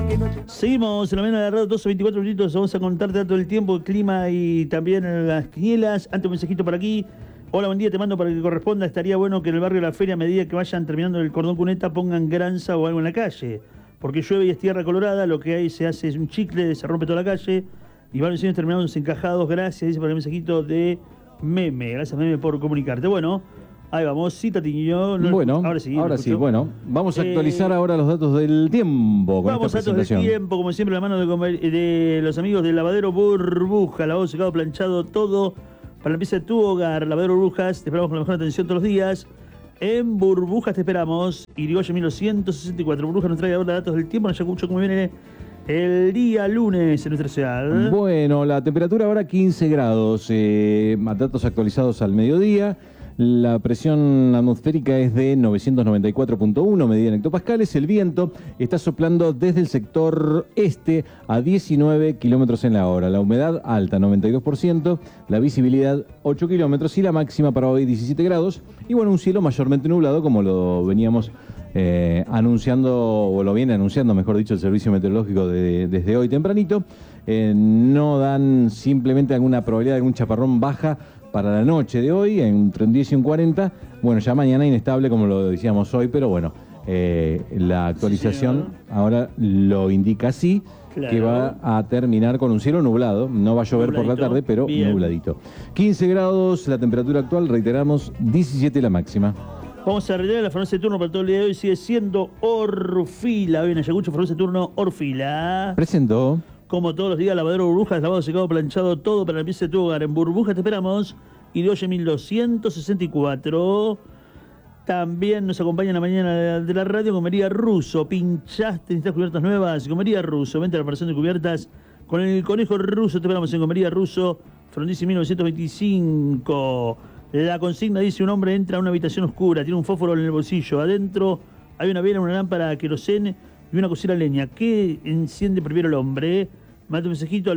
Seguimos en la mañana de la radio, 12:24 minutos. Vamos a contarte todo el tiempo, el clima y también las quinielas. Antes un mensajito por aquí. Hola, buen día, te mando para que corresponda. Estaría bueno que en el barrio de la feria, a medida que vayan terminando el cordón cuneta, pongan granza o algo en la calle. Porque llueve y es tierra colorada, lo que hay se hace es un chicle, se rompe toda la calle. Y van los años terminados encajados. Gracias, dice para el mensajito de Meme. Gracias, Meme, por comunicarte. Bueno, ahí vamos, cita Tiño. Bueno, ahora sí, bueno. Vamos a actualizar ahora los datos del tiempo. Vamos a datos del tiempo, como siempre, la mano de los amigos del Lavadero Burbuja. Lavado, secado, planchado, todo para la limpieza de tu hogar. Lavadero Burbujas, te esperamos con la mejor atención todos los días. En Burbujas te esperamos. Irigoyen 1164. Burbujas nos trae ahora datos del tiempo. Nos escucho cómo viene el día lunes en nuestra ciudad. Bueno, la temperatura ahora 15 grados. Datos actualizados al mediodía. La presión atmosférica es de 994.1 medida en hectopascales. El viento está soplando desde el sector este a 19 kilómetros en la hora. La humedad alta, 92%. La visibilidad, 8 kilómetros. Y la máxima para hoy, 17 grados. Y bueno, un cielo mayormente nublado, como lo veníamos anunciando, o lo viene anunciando, mejor dicho, el servicio meteorológico desde hoy tempranito. No dan simplemente alguna probabilidad de algún chaparrón baja para la noche de hoy, entre un 10 y un 40. Bueno, ya mañana inestable, como lo decíamos hoy, pero bueno, la actualización ahora lo indica así, claro, que va a terminar con un cielo nublado. No va a llover por la tarde, pero bien, nubladito. 15 grados la temperatura actual, reiteramos, 17 la máxima. Vamos a retirar la farmacia de turno para todo el día de hoy. Sigue siendo Orfila. Hoy en Ayacucho, farmacia de turno Orfila. Presentó. Como todos los días, lavadero Burbujas, lavado, secado, planchado, todo para la limpieza de tu hogar. En Burbujas te esperamos. Irigoyen 1264. También nos acompaña en la mañana de la radio Comería Russo. Pinchaste, necesitas cubiertas nuevas. Comería Russo, venta de reparación de cubiertas con el Conejo Russo. Te esperamos en Comería Russo, Frondizi 1925. La consigna dice: un hombre entra a una habitación oscura, tiene un fósforo en el bolsillo. Adentro hay una vela, una lámpara querosén y una cocina a leña. ¿Qué enciende primero el hombre? Mate un mensajito al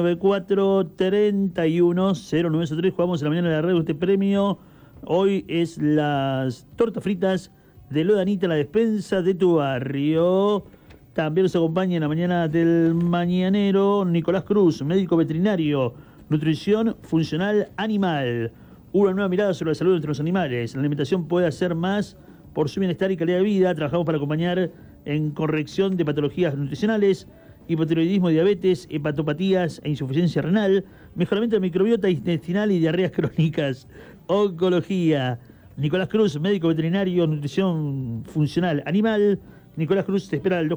2494-310903. Jugamos en la mañana de la radio este premio. Hoy es las tortas fritas de Lodanita, la despensa de tu barrio. También nos acompaña en la mañana del mañanero Nicolás Cruz, médico veterinario, nutrición funcional animal. Una nueva mirada sobre la salud entre los animales. La alimentación puede hacer más por su bienestar y calidad de vida. Trabajamos para acompañar en corrección de patologías nutricionales, hipotiroidismo, diabetes, hepatopatías e insuficiencia renal, mejoramiento de microbiota intestinal y diarreas crónicas, oncología. Nicolás Cruz, médico veterinario, nutrición funcional animal. Nicolás Cruz te espera al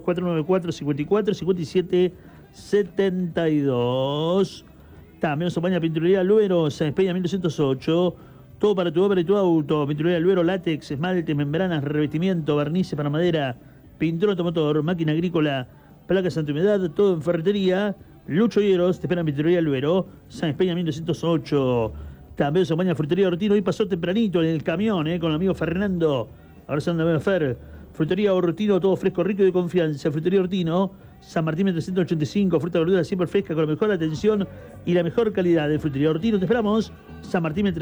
2494-54-57-72. También nos acompaña Pinturería Luero, San Espeña 1208. Todo para tu obra y tu auto. Pinturería Luero, látex, esmalte, membranas, revestimiento, barnices para madera, pintura automotor, máquina agrícola, placas antihumedad, todo en ferretería. Lucho Hieros, te esperan Pinturería Luero, San Espeña 1208. También nos acompaña Frutería Ortino. Hoy pasó tempranito en el camión, con el amigo Fernando. Ahora se anda a ver Fer. Frutería Ortino, todo fresco, rico y de confianza. Frutería Ortino, San Martín 385, fruta y verdura siempre fresca, con la mejor atención y la mejor calidad de Frutería Ortino. Te esperamos, San Martín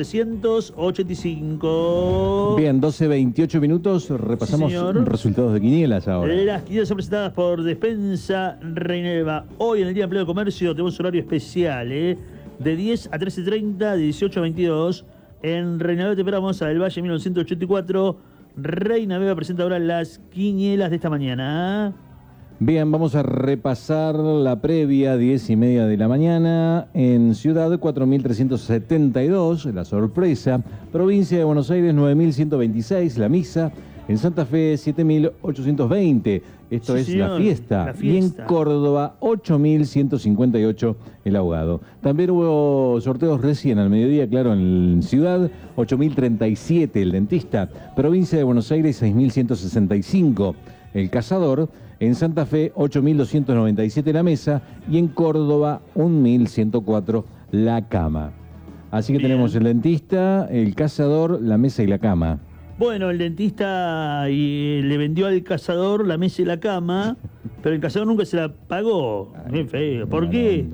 385. Bien, 12:28 minutos, repasamos resultados de quinielas ahora. Las quinielas son presentadas por Despensa Reineva. Hoy en el Día de Empleo de Comercio tenemos un horario especial, de 10 a 13:30, de 18 a 22. En Reineva te esperamos, a Del Valle 1984. Reina Beba presenta ahora las quinielas de esta mañana. Bien, vamos a repasar la previa, 10:30 de la mañana. En Ciudad, 4.372, la sorpresa. Provincia de Buenos Aires, 9.126, la misa. En Santa Fe, 7.820. Esto sí, es señor, la fiesta. Y en Córdoba, 8.158 el ahogado. También hubo sorteos recién al mediodía, claro, en Ciudad, 8.037 el dentista. Provincia de Buenos Aires, 6.165 el cazador. En Santa Fe, 8.297 la mesa. Y en Córdoba, 1.104 la cama. Así que bien, tenemos el dentista, el cazador, la mesa y la cama. Bueno, el dentista le vendió al cazador la mesa y la cama, pero el cazador nunca se la pagó. Qué feo. ¿Por qué?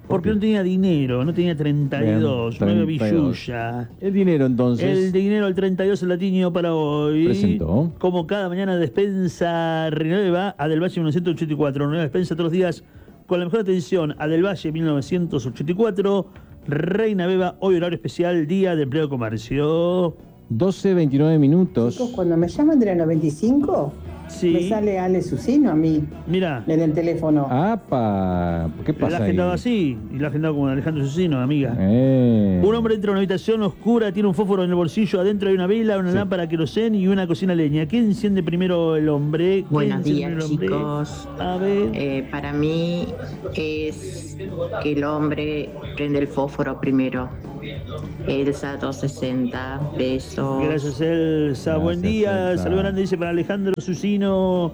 Porque no tenía dinero, no tenía 32, Bien, 9 32. billulla. El dinero entonces. El dinero al 32 el latino para hoy. Presentó. Como cada mañana, despensa Renueva a Del Valle 1984. Nueva despensa todos los días con la mejor atención a Del Valle 1984. Reina Beba, hoy horario especial, Día de Empleo de Comercio. 12:29 minutos. Chicos, cuando me llaman de la 95, Sí. me sale Ale Susino a mí, Mira, en el teléfono. ¡Apa! ¿Qué la pasa ha ahí? agendado así y la ha agendado con Alejandro Susino, amiga. Un hombre entra a una habitación oscura, tiene un fósforo en el bolsillo, adentro hay una vela, una lámpara querosén y una cocina a leña. ¿Qué enciende primero el hombre? ¿Qué Buenos enciende días, el hombre? chicos. A ver. Para mí es que el hombre prende el fósforo primero. Elsa 260, besos. Gracias, Elsa. Buen Gracias, día. Elsa. Saludo grande, dice para Alejandro Susino.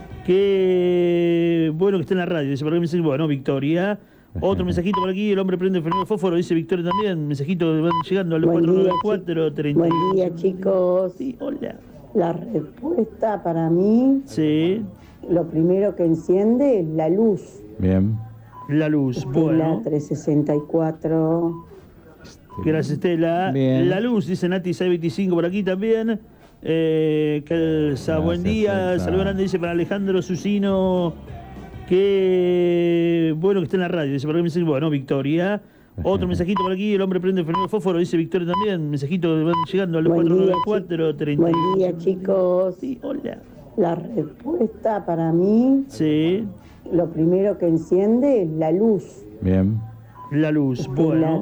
Qué bueno que esté en la radio. Dice, ¿por qué me bueno, Victoria? Otro mensajito por aquí. El hombre prende el freno de fósforo. Dice Victoria también. Mensajito van llegando al Buen día, 494 30. Buen día, chicos. Sí, hola. La respuesta para mí, Sí, lo primero que enciende es la luz. Bien. la luz. Estela Bueno. 364. Gracias, Estela. Bien. La luz, dice Nati 625 por aquí también. Elsa, buen día. Elsa. Saludo grande, dice para Alejandro Susino. Qué bueno que esté en la radio. Dice, ¿por qué me dice, bueno, Victoria? Otro mensajito por aquí. El hombre prende el freno de fósforo. Dice Victoria también. Mensajito van llegando al Buen día, 494 30. Buen día, chicos. Sí, hola. La respuesta para mí, Sí, lo primero que enciende es la luz. Bien. la luz. Estela Bueno.